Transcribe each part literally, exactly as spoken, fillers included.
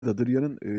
Dadıryan'ın e,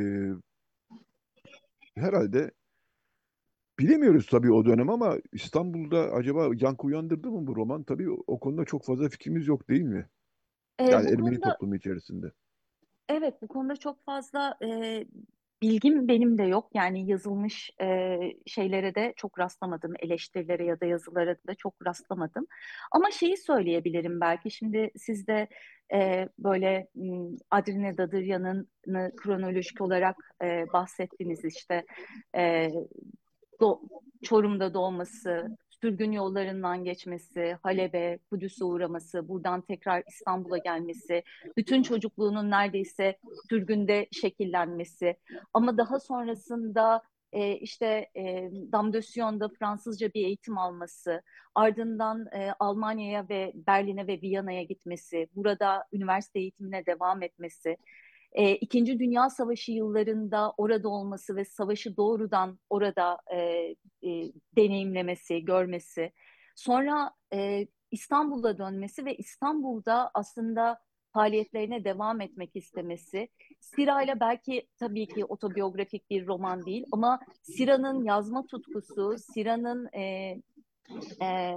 herhalde bilemiyoruz tabii o dönem ama İstanbul'da acaba yankı uyandırdı mı bu roman? Tabii o, o konuda çok fazla fikrimiz yok değil mi? E, Yani bu Ermeni konuda toplumu içerisinde. evet bu konuda çok fazla e, bilgim benim de yok. Yani yazılmış e, şeylere de çok rastlamadım. Eleştirilere ya da yazılara da çok rastlamadım. Ama şeyi söyleyebilirim belki. Şimdi siz de e, böyle m, Adrine Dadıryan'ın kronolojik olarak e, bahsettiniz işte. E, do- Çorum'da doğması, sürgün yollarından geçmesi, Halep'e, Kudüs'e uğraması, buradan tekrar İstanbul'a gelmesi, bütün çocukluğunun neredeyse sürgünde şekillenmesi. Ama daha sonrasında e, işte e, Dame de Sion'da Fransızca bir eğitim alması, ardından e, Almanya'ya ve Berlin'e ve Viyana'ya gitmesi, burada üniversite eğitimine devam etmesi, e, İkinci Dünya Savaşı yıllarında orada olması ve savaşı doğrudan orada e, e, deneyimlemesi, görmesi, sonra e, İstanbul'a dönmesi ve İstanbul'da aslında faaliyetlerine devam etmek istemesi. Sira ile belki tabii ki otobiyografik bir roman değil ama Sira'nın yazma tutkusu, Sira'nın e, e,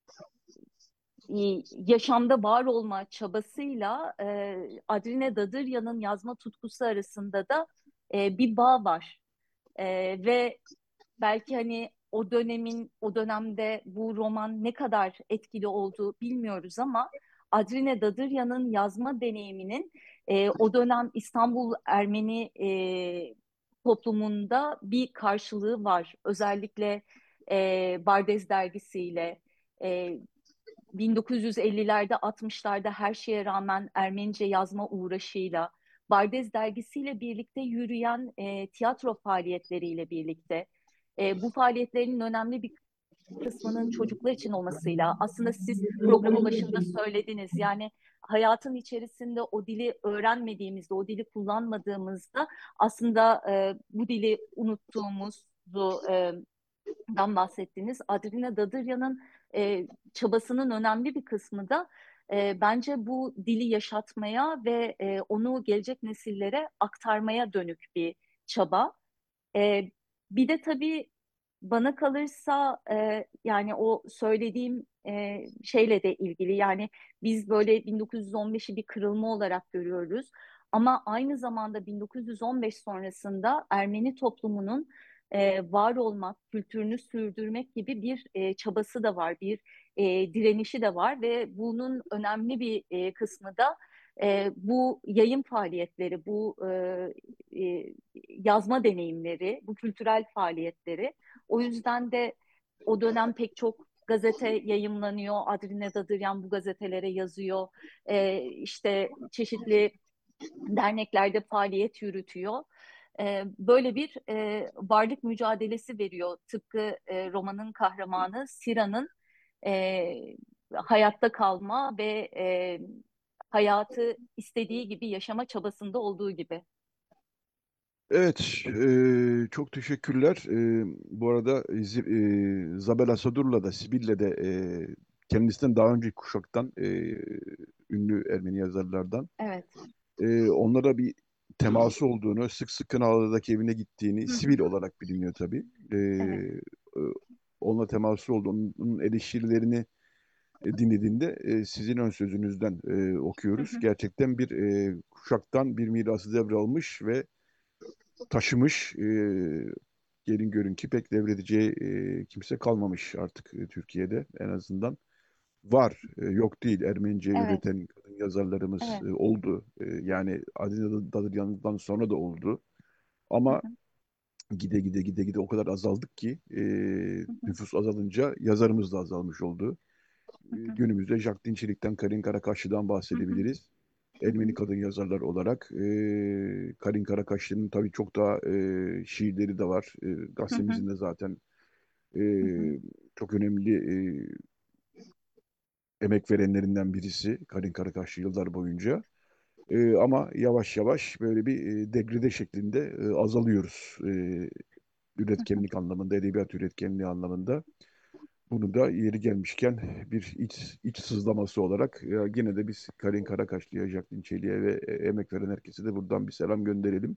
yaşamda var olma çabasıyla e, Adrine Dadıryan'ın yazma tutkusu arasında da e, bir bağ var. E, ve belki hani o dönemin o dönemde bu roman ne kadar etkili olduğu bilmiyoruz ama Adrine Dadıryan'ın yazma deneyiminin e, o dönem İstanbul Ermeni e, toplumunda bir karşılığı var. Özellikle e, Bardez dergisiyle e, bin dokuz yüz ellilerde altmışlarda her şeye rağmen Ermenice yazma uğraşıyla, Bardez dergisiyle birlikte yürüyen e, tiyatro faaliyetleriyle birlikte, e, bu faaliyetlerin önemli bir kısmının çocuklar için olmasıyla, aslında siz programın başında söylediniz, yani hayatın içerisinde o dili öğrenmediğimizde, o dili kullanmadığımızda aslında e, bu dili unuttuğumuzu e, dan bahsettiğiniz Adrina Dadıryan'ın e, çabasının önemli bir kısmı da e, bence bu dili yaşatmaya ve e, onu gelecek nesillere aktarmaya dönük bir çaba. E, Bir de tabii bana kalırsa e, yani o söylediğim e, şeyle de ilgili, yani biz böyle bin dokuz yüz on beşi bir kırılma olarak görüyoruz. Ama aynı zamanda bin dokuz yüz on beş sonrasında Ermeni toplumunun e, var olmak, kültürünü sürdürmek gibi bir e, çabası da var, bir e, direnişi de var ve bunun önemli bir e, kısmı da e, bu yayın faaliyetleri, bu e, e, yazma deneyimleri, bu kültürel faaliyetleri. O yüzden de o dönem pek çok gazete yayımlanıyor. Adrine Dadıryan bu gazetelere yazıyor. E, işte çeşitli derneklerde faaliyet yürütüyor. E, böyle bir e, varlık mücadelesi veriyor. Tıpkı e, romanın kahramanı Sira'nın e, hayatta kalma ve e, hayatı istediği gibi yaşama çabasında olduğu gibi. Evet, e, çok teşekkürler. E, bu arada e, Zi- e, Zabel Asadur'la da Sibil'le de e, kendisinden daha önceki kuşaktan e, ünlü Ermeni yazarlardan. Evet. E, onlara bir teması olduğunu, sık sık Kınalı'daki evine gittiğini, Hı sivil hı. olarak biliniyor tabii. E, Evet. e, Onunla teması olduğunu, onun eleştirilerini e, dinlediğinde e, sizin ön sözünüzden e, Hı okuyoruz. hı. Gerçekten bir e, kuşaktan bir mirası devralmış ve taşımış. E, gelin görün ki pek devredeceği e, kimse kalmamış artık e, Türkiye'de en azından. Var, e, yok değil. Ermenice Evet. üreten kadın yazarlarımız Evet. e, oldu. E, yani Adile Dadıryan'dan sonra da oldu. Hı Ama hı. gide gide gide gide o kadar azaldık ki e, Hı hı. nüfus azalınca yazarımız da azalmış oldu. E, Hı hı. günümüzde Jack Dinçelik'ten, Karin Karakaşlı'dan Hı hı. bahsedebiliriz. Hı Ermeni hı. kadın yazarlar olarak. E, Karin Karakaşlı'nın tabii çok daha e, şiirleri de var. E, Hı hı. gazetemizin de zaten e, Hı hı. çok önemli e, emek verenlerinden birisi Karin Karakaşlı yıllar boyunca. E, ama yavaş yavaş böyle bir e, degrede şeklinde e, azalıyoruz. E, Hı hı. üretkenlik anlamında, edebiyat üretkenliği anlamında. Bunu da yeri gelmişken bir iç, iç sızlaması olarak ya yine de biz Karin Karakaşlı'ya, Jacqueline Çelik'e ve e, emek veren herkese de buradan bir selam gönderelim.